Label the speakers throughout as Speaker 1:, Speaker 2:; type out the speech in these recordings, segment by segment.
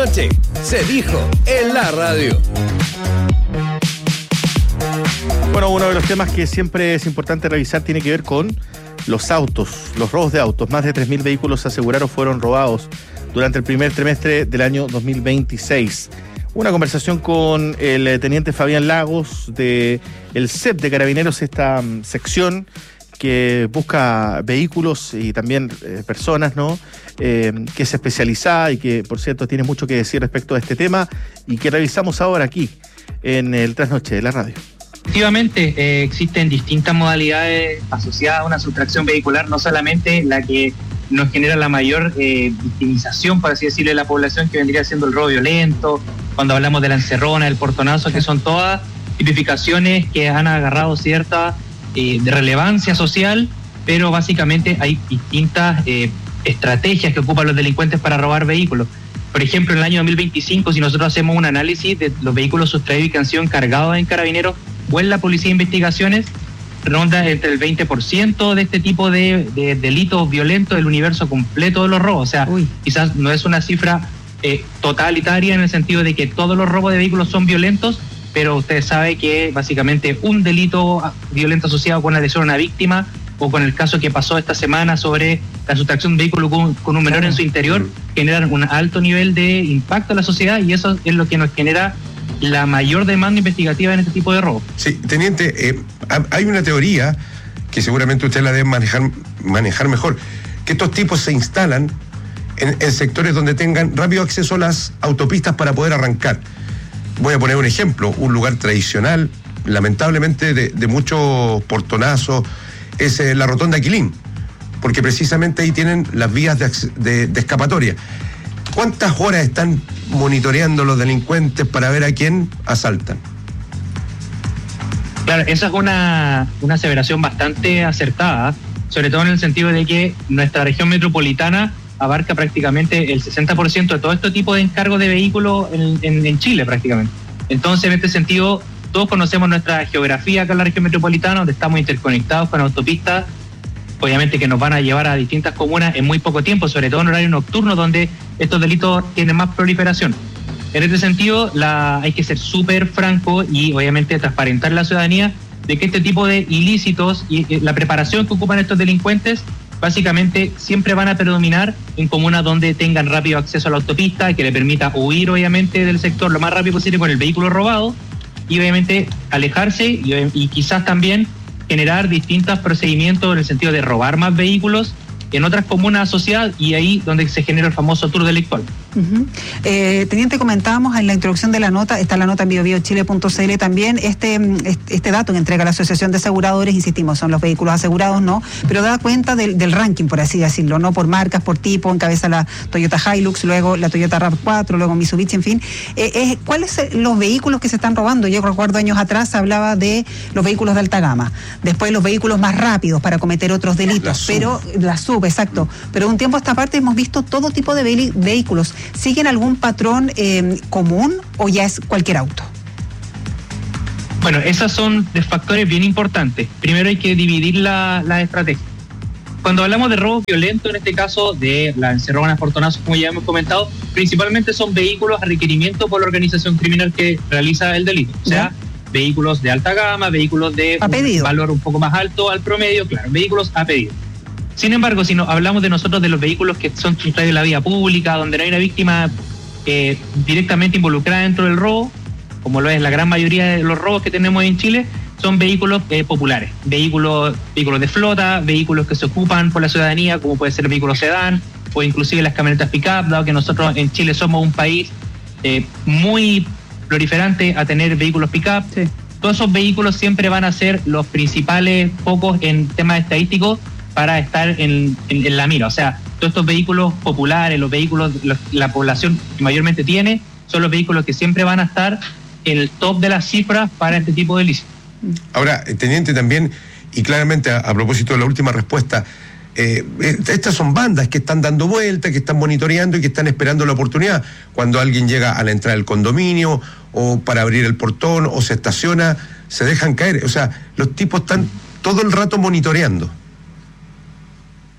Speaker 1: Noche se dijo en la radio.
Speaker 2: Bueno, uno de los temas que siempre es importante revisar tiene que ver con los autos, los robos de autos. Más de 3.000 vehículos asegurados fueron robados durante el primer trimestre del año 2026. Una conversación con el teniente Fabián Lagos de el CEP de Carabineros, esta sección que busca vehículos y también personas, ¿no? Que es especializada y que, por cierto, tiene mucho que decir respecto a este tema y que revisamos ahora aquí en el Trasnoche de la radio.
Speaker 3: Efectivamente, existen distintas modalidades asociadas a una sustracción vehicular, no solamente la que nos genera la mayor victimización, por así decirlo, de la población, que vendría siendo el robo violento, cuando hablamos de la encerrona, el portonazo, que son todas tipificaciones que han agarrado cierta de relevancia social, pero básicamente hay distintas estrategias que ocupan los delincuentes para robar vehículos. Por ejemplo, en el año 2025, si nosotros hacemos un análisis de los vehículos sustraídos y que han sido encargados en Carabineros o en la Policía de Investigaciones, ronda entre el 20% de este tipo de delitos violentos del universo completo de los robos. O sea, quizás no es una cifra totalitaria en el sentido de que todos los robos de vehículos son violentos, pero usted sabe que básicamente un delito violento asociado con la lesión a una víctima, o con el caso que pasó esta semana sobre la sustracción de un vehículo con un menor en su interior, generan un alto nivel de impacto en la sociedad, y eso es lo que nos genera la mayor demanda investigativa en este tipo de robo.
Speaker 4: Sí, teniente, hay una teoría que seguramente usted la debe manejar mejor, que estos tipos se instalan en sectores donde tengan rápido acceso a las autopistas para poder arrancar. Voy a poner un ejemplo, un lugar tradicional, lamentablemente de muchos portonazos, es la rotonda Quilín, porque precisamente ahí tienen las vías de escapatoria. ¿Cuántas horas están monitoreando los delincuentes para ver a quién asaltan?
Speaker 3: Claro, esa es una aseveración bastante acertada, sobre todo en el sentido de que nuestra región metropolitana abarca prácticamente el 60% de todo este tipo de encargos de vehículos en Chile prácticamente. Entonces, en este sentido, todos conocemos nuestra geografía acá en la región metropolitana, donde estamos interconectados con autopistas, obviamente que nos van a llevar a distintas comunas en muy poco tiempo, sobre todo en horario nocturno, donde estos delitos tienen más proliferación. En este sentido, hay que ser súper franco y obviamente transparentar a la ciudadanía de que este tipo de ilícitos y la preparación que ocupan estos delincuentes básicamente siempre van a predominar en comunas donde tengan rápido acceso a la autopista, que le permita huir obviamente del sector lo más rápido posible con el vehículo robado, y obviamente alejarse y quizás también generar distintos procedimientos en el sentido de robar más vehículos en otras comunas asociadas, y ahí donde se genera el famoso tour delictual.
Speaker 5: Teniente, comentábamos en la introducción de la nota, está la nota en biobiochile.cl también, este dato que entrega la Asociación de Aseguradores, insistimos, son los vehículos asegurados, ¿no? Pero da cuenta del ranking, por así decirlo, ¿no? Por marcas, por tipo, encabeza la Toyota Hilux, luego la Toyota RAV4, luego Mitsubishi, en fin. ¿Cuáles son los vehículos que se están robando? Yo recuerdo años atrás se hablaba de los vehículos de alta gama, después los vehículos más rápidos para cometer otros delitos, la SUV, exacto. Pero de un tiempo a esta parte hemos visto todo tipo de vehículos. ¿Siguen algún patrón común o ya es cualquier auto?
Speaker 3: Bueno, esos son factores bien importantes. Primero hay que dividir la estrategia. Cuando hablamos de robo violento, en este caso de la encerrona, portonazos, como ya hemos comentado, principalmente son vehículos a requerimiento por la organización criminal que realiza el delito. O sea, vehículos de alta gama, vehículos de un valor un poco más alto al promedio, claro, vehículos a pedido. Sin embargo, si hablamos de nosotros de los vehículos que son sustraídos de la vía pública, donde no hay una víctima directamente involucrada dentro del robo, como lo es la gran mayoría de los robos que tenemos en Chile, son vehículos populares, vehículos de flota, vehículos que se ocupan por la ciudadanía, como puede ser vehículos sedán o inclusive las camionetas pick-up, dado que nosotros en Chile somos un país muy proliferante a tener vehículos pick-up. Sí. Todos esos vehículos siempre van a ser los principales focos en temas estadísticos para estar en la mira. O sea, todos estos vehículos populares, los vehículos la población mayormente tiene, son los vehículos que siempre van a estar en el top de las cifras para este tipo de ilícitos.
Speaker 4: Ahora, teniente, también, y claramente a propósito de la última respuesta, estas son bandas que están dando vueltas, que están monitoreando y que están esperando la oportunidad. Cuando alguien llega a la entrada del condominio o para abrir el portón o se estaciona, se dejan caer. O sea, los tipos están todo el rato monitoreando.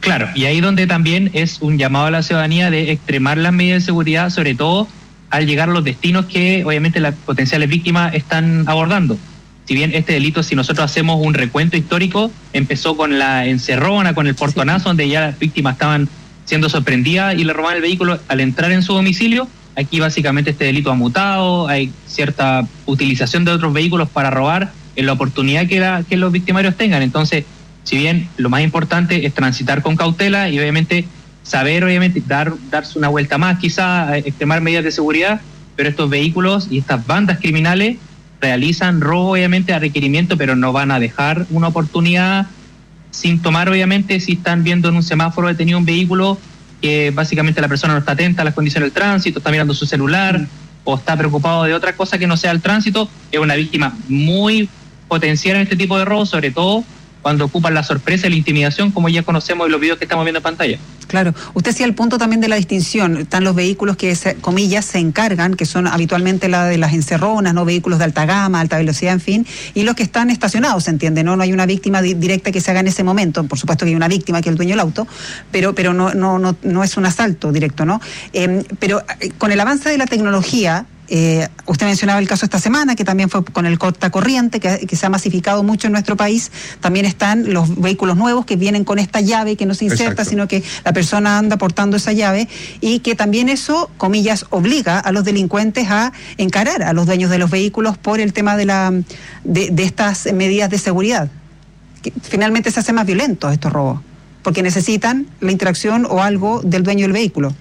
Speaker 3: Claro, y ahí donde también es un llamado a la ciudadanía de extremar las medidas de seguridad, sobre todo al llegar a los destinos que obviamente las potenciales víctimas están abordando. Si bien este delito, si nosotros hacemos un recuento histórico, empezó con la encerrona, con el portonazo, donde ya las víctimas estaban siendo sorprendidas y le robaban el vehículo al entrar en su domicilio. Aquí básicamente este delito ha mutado, hay cierta utilización de otros vehículos para robar en la oportunidad que los victimarios tengan. Entonces, si bien lo más importante es transitar con cautela y obviamente saber, darse una vuelta más, quizá extremar medidas de seguridad, pero estos vehículos y estas bandas criminales realizan robo obviamente a requerimiento, pero no van a dejar una oportunidad sin tomar, obviamente, si están viendo en un semáforo detenido un vehículo que básicamente la persona no está atenta a las condiciones del tránsito, está mirando su celular o está preocupado de otra cosa que no sea el tránsito, es una víctima muy potencial en este tipo de robos, sobre todo cuando ocupan la sorpresa y la intimidación, como ya conocemos en los videos que estamos viendo en pantalla.
Speaker 5: Claro, usted hacía el punto también de la distinción. Están los vehículos que, comillas, se encargan, que son habitualmente la de las encerronas, no vehículos de alta gama, alta velocidad, en fin, y los que están estacionados, ¿se entiende? No hay una víctima directa que se haga en ese momento. Por supuesto que hay una víctima que es el dueño del auto, pero no es un asalto directo, ¿no? Pero con el avance de la tecnología, usted mencionaba el caso esta semana, que también fue con el cortacorriente, que se ha masificado mucho en nuestro país. También están los vehículos nuevos que vienen con esta llave que no se inserta, exacto, sino que la persona anda portando esa llave, y que también eso, comillas, obliga a los delincuentes a encarar a los dueños de los vehículos por el tema de estas medidas de seguridad. Que finalmente se hacen más violentos estos robos, porque necesitan la interacción o algo del dueño del vehículo.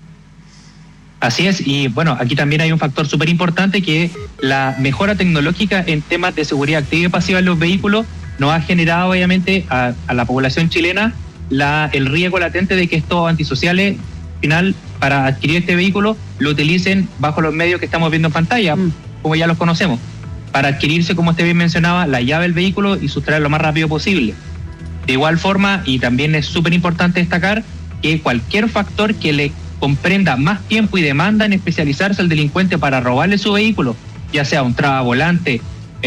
Speaker 3: Así es, y bueno, aquí también hay un factor súper importante, que la mejora tecnológica en temas de seguridad activa y pasiva en los vehículos nos ha generado obviamente a la población chilena el riesgo latente de que estos antisociales, al final, para adquirir este vehículo, lo utilicen bajo los medios que estamos viendo en pantalla, como ya los conocemos, para adquirirse, como usted bien mencionaba, la llave del vehículo y sustraer lo más rápido posible. De igual forma, y también es súper importante destacar, que cualquier factor que le comprenda más tiempo y demanda en especializarse al delincuente para robarle su vehículo, ya sea un tragavolante,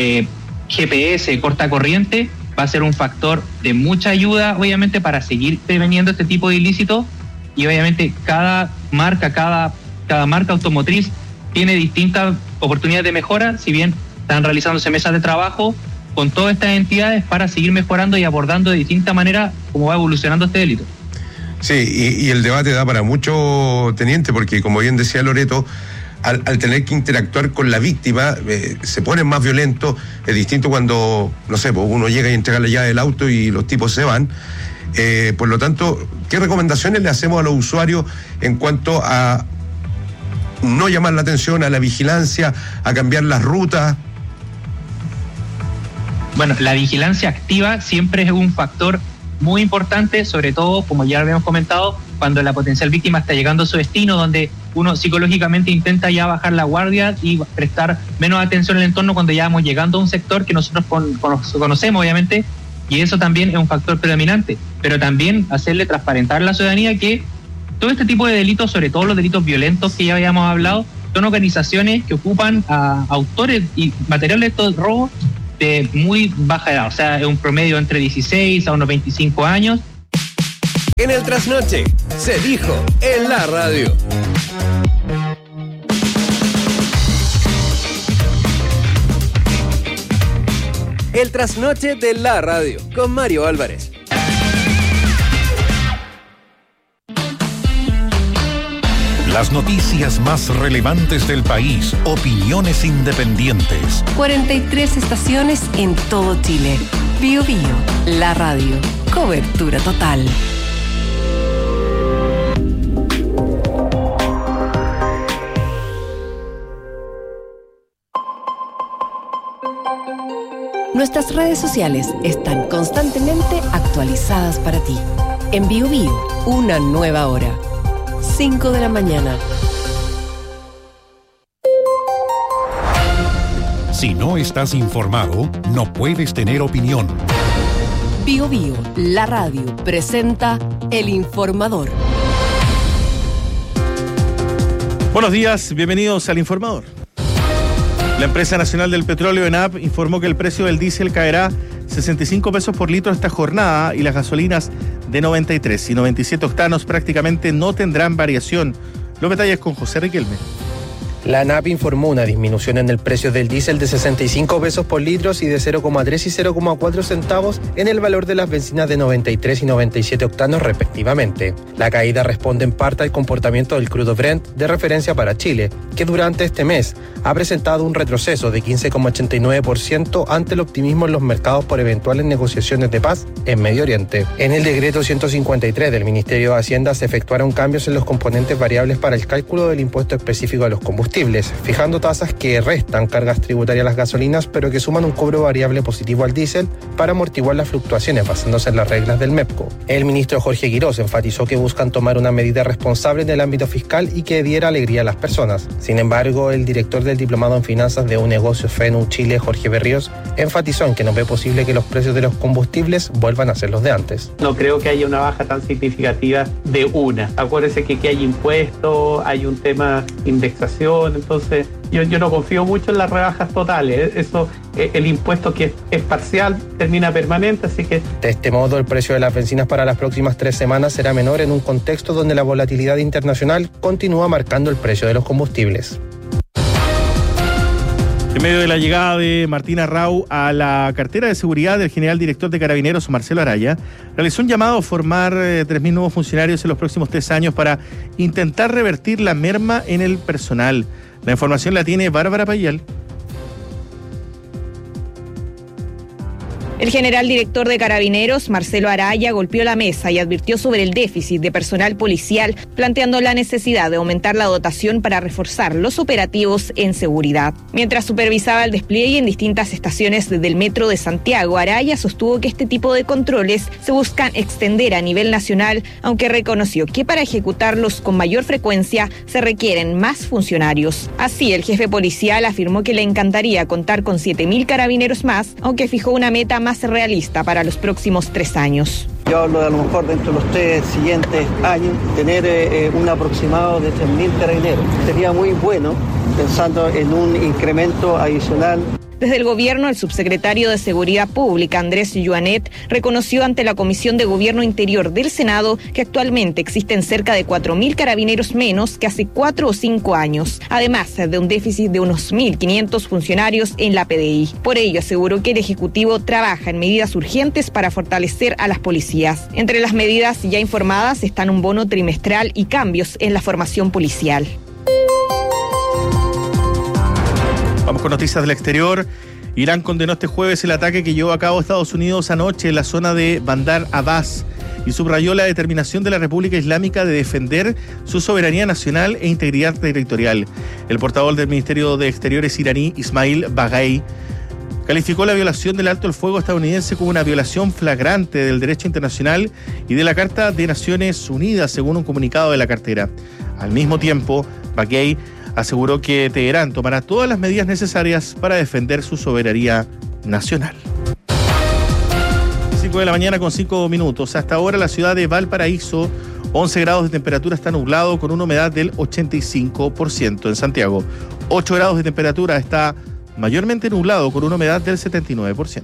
Speaker 3: GPS, cortacorriente, va a ser un factor de mucha ayuda, obviamente, para seguir preveniendo este tipo de ilícitos. Y obviamente cada marca automotriz tiene distintas oportunidades de mejora, si bien están realizándose mesas de trabajo con todas estas entidades para seguir mejorando y abordando de distinta manera cómo va evolucionando este delito.
Speaker 4: Sí, y el debate da para mucho, teniente, porque como bien decía Loreto, al tener que interactuar con la víctima, se ponen más violentos. Es distinto cuando, no sé, pues uno llega y entrega la llave del auto y los tipos se van. Por lo tanto, ¿qué recomendaciones le hacemos a los usuarios en cuanto a no llamar la atención, a la vigilancia, a cambiar las rutas?
Speaker 3: Bueno, la vigilancia activa siempre es un factor muy importante, sobre todo, como ya habíamos comentado, cuando la potencial víctima está llegando a su destino, donde uno psicológicamente intenta ya bajar la guardia y prestar menos atención al entorno cuando ya vamos llegando a un sector que nosotros conocemos, obviamente, y eso también es un factor predominante. Pero también hacerle transparentar a la ciudadanía que todo este tipo de delitos, sobre todo los delitos violentos que ya habíamos hablado, son organizaciones que ocupan a autores y materiales de estos robos de muy baja edad, o sea, es un promedio entre 16 a unos 25 años.
Speaker 1: En el trasnoche, se dijo en la radio. El trasnoche de la radio, con Mario Álvarez.
Speaker 6: Las noticias más relevantes del país, opiniones independientes.
Speaker 7: 43 estaciones en todo Chile. Bío Bío, la radio. Cobertura total. Nuestras redes sociales están constantemente actualizadas para ti. En Bío Bío, una nueva hora. 5 de la mañana.
Speaker 6: Si no estás informado, no puedes tener opinión.
Speaker 7: Bío Bío, la radio, presenta El Informador.
Speaker 2: Buenos días, bienvenidos al Informador. La empresa nacional del petróleo, ENAP, informó que el precio del diésel caerá 65 pesos por litro esta jornada y las gasolinas de 93 y 97 octanos prácticamente no tendrán variación. Los detalles con José Riquelme.
Speaker 8: La ANAP informó una disminución en el precio del diésel de 65 pesos por litro y de 0,3 y 0,4 centavos en el valor de las bencinas de 93 y 97 octanos respectivamente. La caída responde en parte al comportamiento del crudo Brent de referencia para Chile, que durante este mes ha presentado un retroceso de 15,89% ante el optimismo en los mercados por eventuales negociaciones de paz en Medio Oriente. En el decreto 153 del Ministerio de Hacienda se efectuaron cambios en los componentes variables para el cálculo del impuesto específico a los combustibles, fijando tasas que restan cargas tributarias a las gasolinas, pero que suman un cobro variable positivo al diésel para amortiguar las fluctuaciones basándose en las reglas del MEPCO. El ministro Jorge Quirós enfatizó que buscan tomar una medida responsable en el ámbito fiscal y que diera alegría a las personas. Sin embargo, el director del Diplomado en Finanzas de UNegocio FENU Chile, Jorge Berríos, enfatizó en que no ve posible que los precios de los combustibles vuelvan a ser los de antes.
Speaker 9: No creo que haya una baja tan significativa de una. Acuérdense que hay impuestos, hay un tema de indexación. Entonces yo no confío mucho en las rebajas totales. Eso, el impuesto que es parcial termina permanente, así que...
Speaker 8: De este modo, el precio de las bencinas para las próximas 3 semanas será menor en un contexto donde la volatilidad internacional continúa marcando el precio de los combustibles.
Speaker 2: En medio de la llegada de Martín Arrau a la cartera de seguridad del general director de Carabineros, Marcelo Araya, realizó un llamado a formar 3.000 nuevos funcionarios en los próximos 3 años para intentar revertir la merma en el personal. La información la tiene Bárbara Payal.
Speaker 10: El general director de Carabineros, Marcelo Araya, golpeó la mesa y advirtió sobre el déficit de personal policial, planteando la necesidad de aumentar la dotación para reforzar los operativos en seguridad. Mientras supervisaba el despliegue en distintas estaciones del Metro de Santiago, Araya sostuvo que este tipo de controles se buscan extender a nivel nacional, aunque reconoció que para ejecutarlos con mayor frecuencia se requieren más funcionarios. Así, el jefe policial afirmó que le encantaría contar con 7.000 carabineros más, aunque fijó una meta más realista para los próximos 3 años.
Speaker 11: Yo hablo de a lo mejor dentro de los 3 siguientes años tener un aproximado de 3.000 carabineros. Sería muy bueno pensando en un incremento adicional.
Speaker 10: Desde el gobierno, el subsecretario de Seguridad Pública, Andrés Yuanet, reconoció ante la Comisión de Gobierno Interior del Senado que actualmente existen cerca de 4.000 carabineros menos que hace 4 o 5 años, además de un déficit de unos 1.500 funcionarios en la PDI. Por ello, aseguró que el Ejecutivo trabaja en medidas urgentes para fortalecer a las policías. Entre las medidas ya informadas están un bono trimestral y cambios en la formación policial.
Speaker 2: Vamos con noticias del exterior. Irán condenó este jueves el ataque que llevó a cabo Estados Unidos anoche en la zona de Bandar Abbas y subrayó la determinación de la República Islámica de defender su soberanía nacional e integridad territorial. El portavoz del Ministerio de Exteriores iraní, Ismail Baghai, calificó la violación del alto el fuego estadounidense como una violación flagrante del derecho internacional y de la Carta de Naciones Unidas, según un comunicado de la cartera. Al mismo tiempo, Baghai aseguró que Teherán tomará todas las medidas necesarias para defender su soberanía nacional. 5 de la mañana con 5 minutos. Hasta ahora la ciudad de Valparaíso, 11 grados de temperatura, está nublado con una humedad del 85%. En Santiago, 8 grados de temperatura, está mayormente nublado con una humedad del 79%.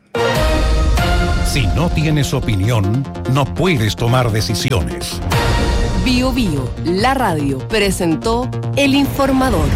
Speaker 6: Si no tienes opinión, no puedes tomar decisiones.
Speaker 7: Bio Bio, la radio, presentó El Informador.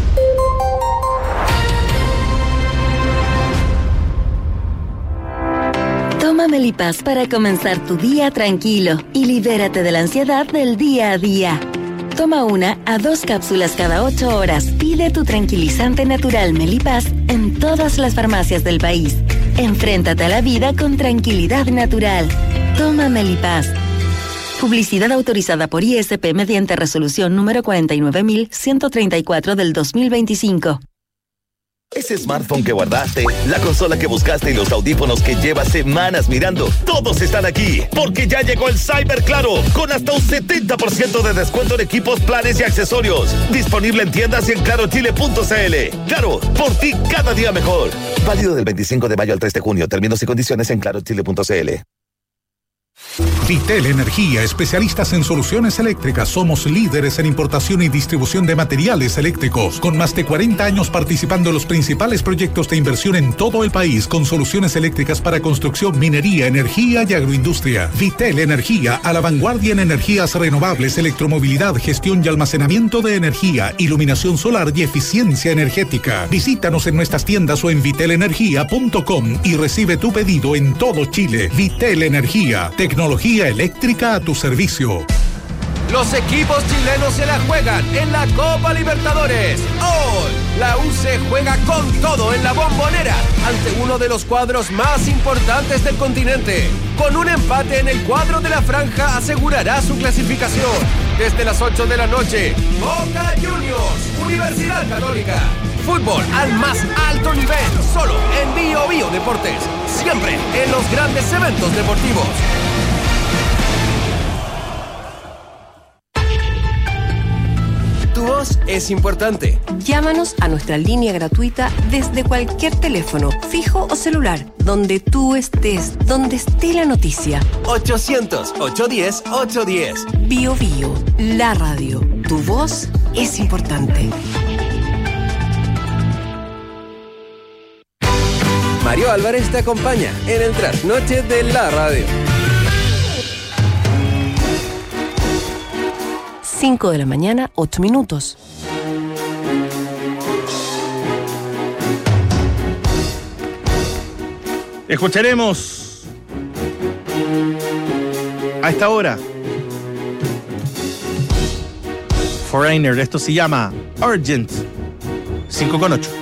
Speaker 12: Toma Melipaz para comenzar tu día tranquilo y libérate de la ansiedad del día a día. Toma 1 a 2 cápsulas cada 8 horas. Pide tu tranquilizante natural Melipaz en todas las farmacias del país. Enfréntate a la vida con tranquilidad natural. Toma Melipaz. Publicidad autorizada por ISP mediante resolución número 49.134 del 2025.
Speaker 13: Ese smartphone que guardaste, la consola que buscaste y los audífonos que llevas semanas mirando, todos están aquí, porque ya llegó el Cyber Claro, con hasta un 70% de descuento en equipos, planes y accesorios. Disponible en tiendas y en clarochile.cl. Claro, por ti cada día mejor. Válido del 25 de mayo al 3 de junio. Términos y condiciones en clarochile.cl.
Speaker 6: Vitel Energía, especialistas en soluciones eléctricas. Somos líderes en importación y distribución de materiales eléctricos, con más de 40 años participando en los principales proyectos de inversión en todo el país, con soluciones eléctricas para construcción, minería, energía y agroindustria. Vitel Energía, a la vanguardia en energías renovables, electromovilidad, gestión y almacenamiento de energía, iluminación solar y eficiencia energética. Visítanos en nuestras tiendas o en vitelenergia.com y recibe tu pedido en todo Chile. Vitel Energía, tecnología eléctrica a tu servicio.
Speaker 1: Los equipos chilenos se la juegan en la Copa Libertadores. Hoy, la U se juega con todo en la Bombonera ante uno de los cuadros más importantes del continente. Con un empate en el cuadro de la franja asegurará su clasificación. Desde las 8 de la noche, Boca Juniors, Universidad Católica. Fútbol al más alto nivel, solo en Bio Bio Deportes. Siempre en los grandes eventos deportivos. Tu voz es importante.
Speaker 7: Llámanos a nuestra línea gratuita desde cualquier teléfono, fijo o celular, donde tú estés, donde esté la noticia.
Speaker 1: 800-810-810.
Speaker 7: Bio Bio, la radio. Tu voz es importante.
Speaker 1: Mario Álvarez te acompaña en el trasnoche de la radio.
Speaker 7: 5 de la mañana, 8 minutos.
Speaker 2: Escucharemos a esta hora Foreigner, esto se llama Urgent. 5:08.